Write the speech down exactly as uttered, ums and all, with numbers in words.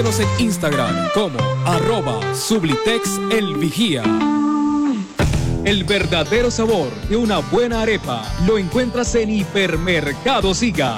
en Instagram como arroba Sublitex El Vigía. El verdadero sabor de una buena arepa lo encuentras en Hipermercado Siga.